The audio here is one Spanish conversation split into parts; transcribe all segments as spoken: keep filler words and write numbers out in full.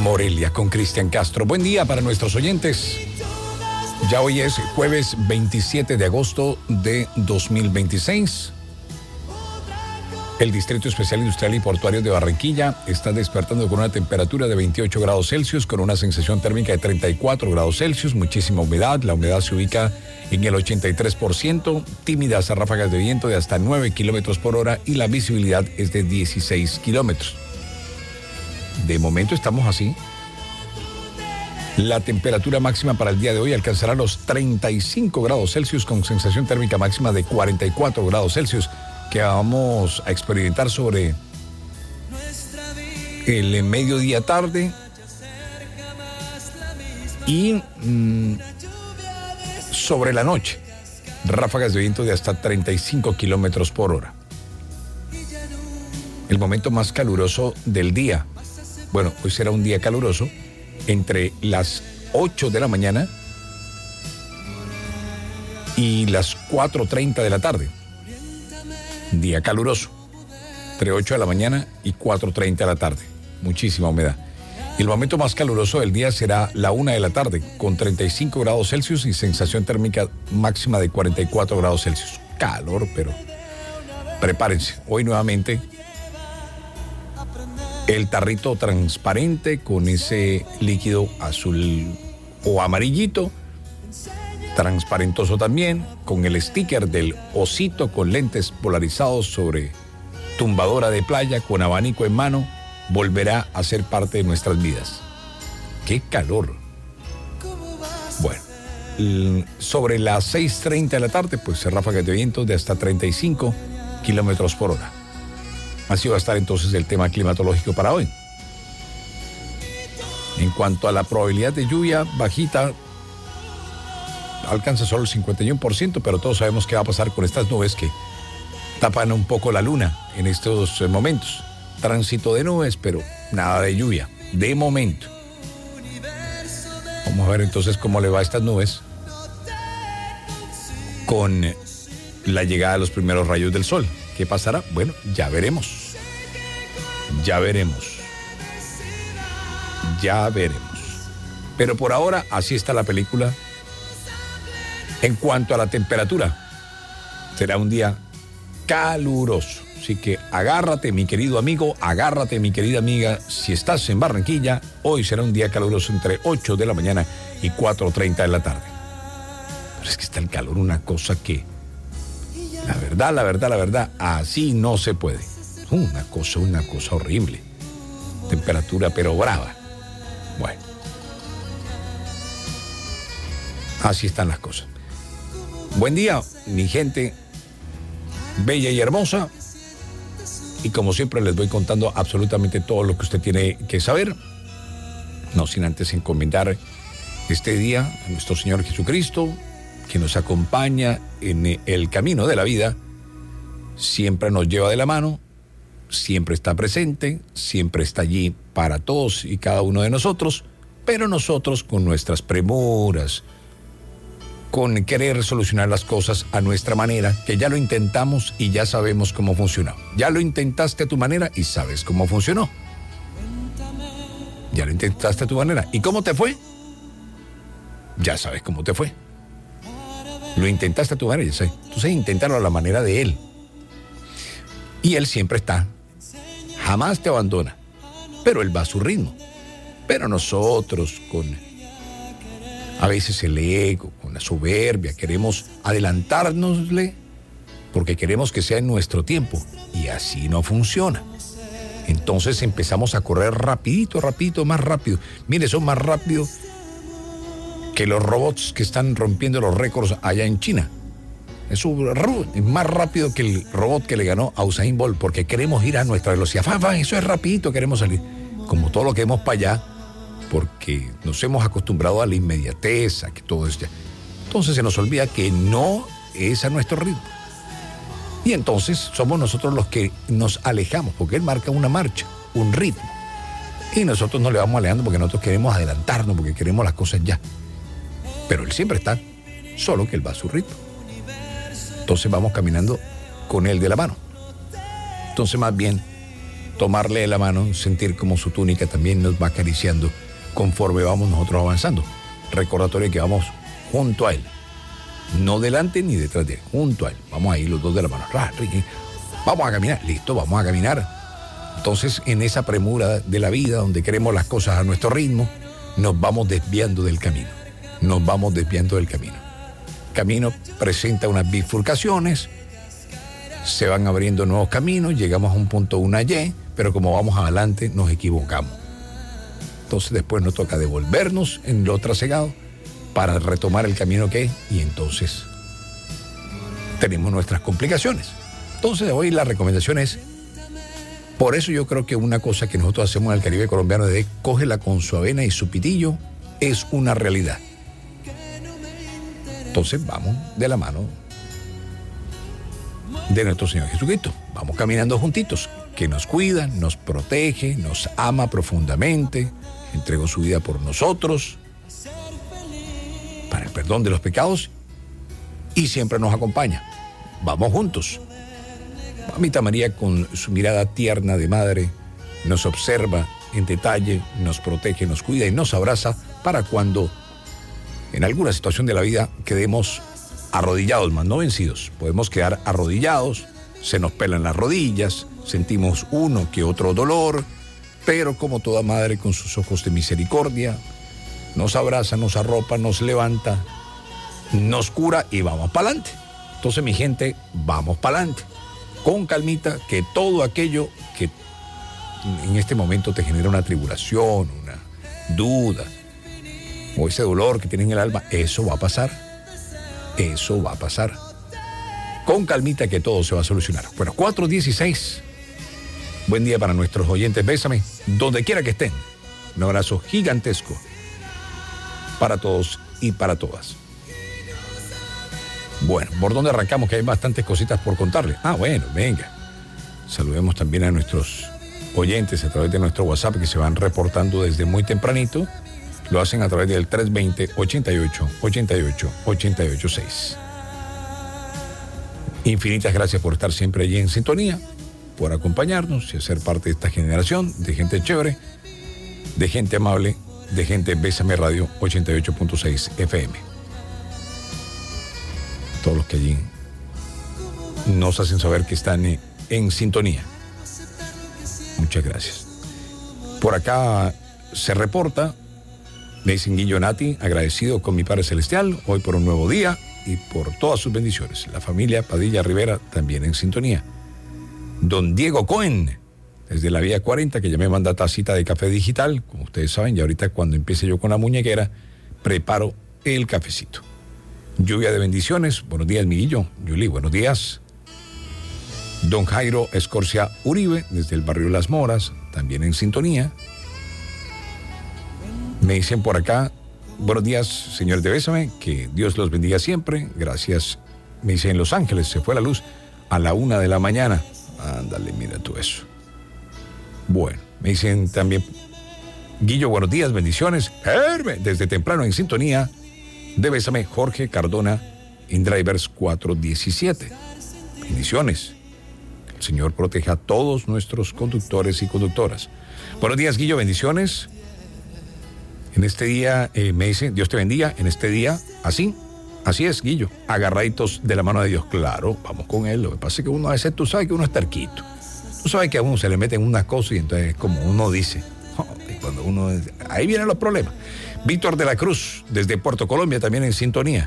Morelia con Cristian Castro. Buen día para nuestros oyentes. Ya hoy es jueves veintisiete de agosto de dos mil veintiséis. El Distrito Especial Industrial y Portuario de Barranquilla está despertando con una temperatura de veintiocho grados Celsius, con una sensación térmica de treinta y cuatro grados Celsius, muchísima humedad. La humedad se ubica en el ochenta y tres por ciento, tímidas ráfagas de viento de hasta nueve kilómetros por hora y la visibilidad es de dieciséis kilómetros. De momento estamos así. La temperatura máxima para el día de hoy alcanzará los treinta y cinco grados Celsius con sensación térmica máxima de cuarenta y cuatro grados Celsius, que vamos a experimentar sobre el mediodía tarde y mmm, sobre la noche. Ráfagas de viento de hasta treinta y cinco kilómetros por hora. El momento más caluroso del día. Bueno, hoy será un día caluroso entre las ocho de la mañana y las cuatro treinta de la tarde. Día caluroso, entre ocho de la mañana y cuatro treinta de la tarde. Muchísima humedad. Y el momento más caluroso del día será la una de la tarde, con treinta y cinco grados Celsius y sensación térmica máxima de cuarenta y cuatro grados Celsius. Calor, pero prepárense. Hoy nuevamente el tarrito transparente con ese líquido azul o amarillito, transparentoso también, con el sticker del osito con lentes polarizados sobre tumbadora de playa con abanico en mano, volverá a ser parte de nuestras vidas. ¡Qué calor! Bueno, sobre las seis treinta de la tarde, pues ráfagas de viento de hasta treinta y cinco kilómetros por hora. Así va a estar entonces el tema climatológico para hoy. En cuanto a la probabilidad de lluvia, bajita, alcanza solo el cincuenta y uno por ciento, pero todos sabemos qué va a pasar con estas nubes que tapan un poco la luna en estos momentos. Tránsito de nubes, pero nada de lluvia, de momento. Vamos a ver entonces cómo le va a estas nubes con la llegada de los primeros rayos del sol. ¿Qué pasará? Bueno, ya veremos. Ya veremos. Ya veremos. Pero por ahora, así está la película. En cuanto a la temperatura, será un día caluroso. Así que agárrate, mi querido amigo, agárrate, mi querida amiga. Si estás en Barranquilla, hoy será un día caluroso entre ocho de la mañana y cuatro treinta de la tarde. Pero es que está el calor, una cosa que... La verdad, la verdad, la verdad, así no se puede. Una cosa, una cosa horrible. Temperatura pero brava. Bueno. Así están las cosas. Buen día, mi gente bella y hermosa. Y como siempre les voy contando absolutamente todo lo que usted tiene que saber. No sin antes encomendar este día a nuestro Señor Jesucristo, que nos acompaña en el camino de la vida, siempre nos lleva de la mano, siempre está presente, siempre está allí para todos y cada uno de nosotros, pero nosotros con nuestras premuras, con querer solucionar las cosas a nuestra manera, que ya lo intentamos y ya sabemos cómo funcionó. Ya lo intentaste a tu manera y sabes cómo funcionó. Ya lo intentaste a tu manera. ¿Y cómo te fue? Ya sabes cómo te fue. Lo intentaste a tu manera, ya sé. Entonces inténtalo a la manera de Él. Y Él siempre está. Jamás te abandona. Pero Él va a su ritmo. Pero nosotros, con a veces el ego, con la soberbia, queremos adelantárnosle porque queremos que sea en nuestro tiempo. Y así no funciona. Entonces empezamos a correr rapidito, rapidito, más rápido. Mire, son más rápido que los robots que están rompiendo los récords allá en China. Eso es más rápido que el robot que le ganó a Usain Bolt, porque queremos ir a nuestra velocidad. Fan, fan, eso es rapidito, queremos salir. Como todo lo que vemos para allá, porque nos hemos acostumbrado a la inmediatez, a que todo es ya. Entonces se nos olvida que no es a nuestro ritmo. Y entonces somos nosotros los que nos alejamos, porque Él marca una marcha, un ritmo. Y nosotros no le vamos alejando porque nosotros queremos adelantarnos, porque queremos las cosas ya. Pero Él siempre está, solo que Él va a su ritmo. Entonces vamos caminando con Él de la mano. Entonces más bien tomarle de la mano, sentir como su túnica también nos va acariciando conforme vamos nosotros avanzando. Recordatorio que vamos junto a él, no delante ni detrás de él, junto a él. Vamos ahí los dos de la mano. Vamos a caminar, listo, vamos a caminar. Entonces, en esa premura de la vida, donde queremos las cosas a nuestro ritmo, nos vamos desviando del camino. Nos vamos desviando del camino. El camino presenta unas bifurcaciones, se van abriendo nuevos caminos, llegamos a un punto, una Y, pero como vamos adelante, nos equivocamos. Entonces, después nos toca devolvernos en lo trasegado para retomar el camino que es, y entonces tenemos nuestras complicaciones. Entonces, hoy la recomendación es, por eso yo creo que una cosa que nosotros hacemos en el Caribe colombiano de cógela con su avena y su pitillo es una realidad. Entonces vamos de la mano de nuestro Señor Jesucristo. Vamos caminando juntitos, que nos cuida, nos protege, nos ama profundamente, entregó su vida por nosotros, para el perdón de los pecados, y siempre nos acompaña. Vamos juntos. Mamita María, con su mirada tierna de madre, nos observa en detalle, nos protege, nos cuida y nos abraza para cuando en alguna situación de la vida quedemos arrodillados, más no vencidos. Podemos quedar arrodillados, se nos pelan las rodillas, sentimos uno que otro dolor, pero como toda madre con sus ojos de misericordia, nos abraza, nos arropa, nos levanta, nos cura y vamos para adelante. Entonces, mi gente, vamos para adelante. Con calmita, que todo aquello que en este momento te genera una tribulación, una duda, o ese dolor que tiene en el alma, eso va a pasar. Eso va a pasar. Con calmita, que todo se va a solucionar. Bueno, cuatro dieciséis. Buen día para nuestros oyentes. Bésame, donde quiera que estén. Un abrazo gigantesco para todos y para todas. Bueno, ¿por dónde arrancamos? Que hay bastantes cositas por contarles. Ah, bueno, venga. Saludemos también a nuestros oyentes a través de nuestro WhatsApp, que se van reportando desde muy tempranito. Lo hacen a través del tres veinte, ochenta y ocho, ochenta y ocho, ochenta y ocho seis. Infinitas gracias por estar siempre allí en sintonía, por acompañarnos y ser parte de esta generación de gente chévere, de gente amable, de gente Bésame Radio ochenta y ocho punto seis F M. Todos los que allí nos hacen saber que están en, en sintonía. Muchas gracias. Por acá se reporta, me dicen Guillo Nati, agradecido con mi Padre Celestial, hoy por un nuevo día y por todas sus bendiciones. La familia Padilla Rivera también en sintonía. Don Diego Cohen, desde la vía cuarenta, que ya me manda tacita de café digital, como ustedes saben, y ahorita cuando empiece yo con la muñequera, preparo el cafecito. Lluvia de bendiciones. Buenos días, mi Guillo. Yuli, buenos días. Don Jairo Escorcia Uribe, desde el barrio Las Moras, también en sintonía. Me dicen por acá, buenos días, señores de Bésame, que Dios los bendiga siempre. Gracias. Me dicen en Los Ángeles, se fue la luz a la una de la mañana. Ándale, mira tú eso. Bueno, me dicen también, Guillo, buenos días, bendiciones. Herme, desde temprano en sintonía de Bésame, Jorge Cardona, InDrivers cuatro diecisiete. Bendiciones. Que el Señor proteja a todos nuestros conductores y conductoras. Buenos días, Guillo, bendiciones. En este día, eh, me dicen, Dios te bendiga, en este día, así, así es, Guillo, agarraditos de la mano de Dios. Claro, vamos con Él. Lo que pasa es que uno a veces, tú sabes que uno es terquito. Tú sabes que a uno se le meten unas cosas y entonces, como uno dice, oh, cuando uno, ahí vienen los problemas. Víctor de la Cruz, desde Puerto Colombia, también en sintonía.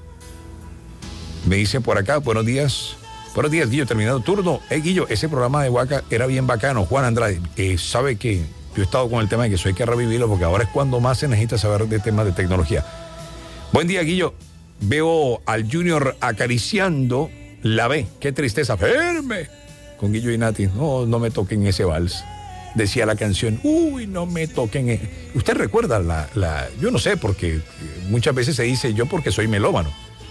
Me dicen por acá, buenos días. Buenos días, Guillo, terminado turno. Eh, Guillo, ese programa de Huaca era bien bacano. Juan Andrade, eh, sabe que yo he estado con el tema de que eso hay que revivirlo, porque ahora es cuando más se necesita saber de temas de tecnología. Buen día, Guillo. Veo al Junior acariciando la B. Qué tristeza. Firme. Con Guillo y Nati. No, no me toquen ese vals. Decía la canción, uy, no me toquen. E-". Usted recuerda la, la, yo no sé, porque muchas veces se dice yo porque soy melómano.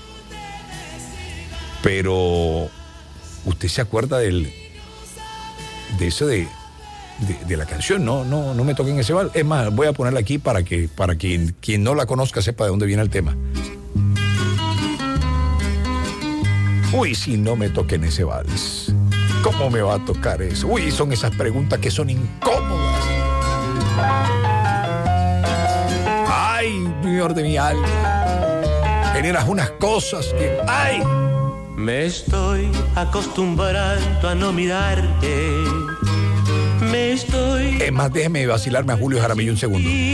Pero, ¿usted se acuerda del, de eso de, de, de la canción? No, no, no me toquen ese vals. Es más, voy a ponerla aquí para que, para quien, quien no la conozca sepa de dónde viene el tema. Uy, si no me toquen ese vals. ¿Cómo me va a tocar eso? Uy, son esas preguntas que son incómodas. Ay, Señor de mi alma. Generas unas cosas que... ¡ay! Me estoy acostumbrando a no mirarte. Me estoy... Es más, déjeme vacilarme a Julio Jaramillo un segundo.